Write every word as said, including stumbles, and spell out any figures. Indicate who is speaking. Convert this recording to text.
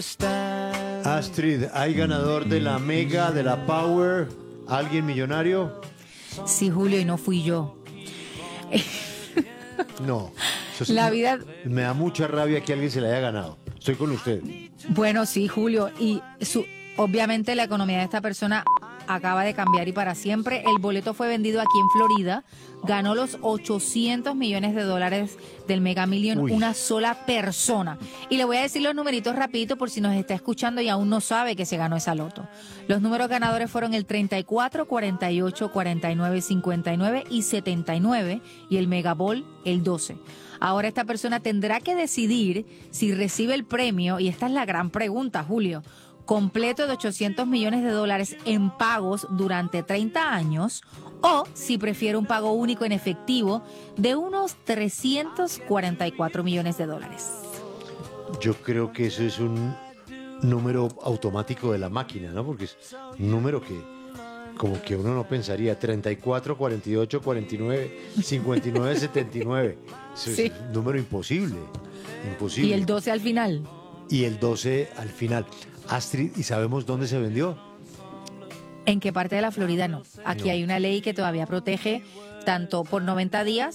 Speaker 1: Astrid, ¿hay ganador de la Mega, de la Power? ¿Alguien millonario?
Speaker 2: Sí, Julio, y no fui yo.
Speaker 1: No. Eso es-
Speaker 2: La vida...
Speaker 1: Me da mucha rabia que alguien se la haya ganado. Estoy con usted.
Speaker 2: Bueno, sí, Julio, y su, obviamente la economía de esta persona acaba de cambiar y para siempre. El boleto fue vendido aquí en Florida, ganó los ochocientos millones de dólares del Mega Million
Speaker 1: Uy.
Speaker 2: una sola persona. Y le voy a decir los numeritos rapidito por si nos está escuchando y aún no sabe que se ganó esa loto. Los números ganadores fueron el treinta y cuatro, cuarenta y ocho, cuarenta y nueve, cincuenta y nueve y setenta y nueve y el Mega Ball el doce. Ahora esta persona tendrá que decidir si recibe el premio, y esta es la gran pregunta, Julio, completo de ochocientos millones de dólares en pagos durante treinta años, o si prefiere un pago único en efectivo de unos trescientos cuarenta y cuatro millones de dólares.
Speaker 1: Yo creo que eso es un número automático de la máquina, ¿no? Porque es un número que como que uno no pensaría. treinta y cuatro, cuarenta y ocho, cuarenta y nueve, cincuenta y nueve, setenta y nueve. Eso
Speaker 2: Sí.
Speaker 1: es un número imposible. Imposible.
Speaker 2: Y el doce al final.
Speaker 1: Y el doce al final. Astrid, ¿y sabemos dónde se vendió?
Speaker 2: ¿En qué parte de la Florida no? Aquí
Speaker 1: No.
Speaker 2: hay una ley que todavía protege tanto por noventa días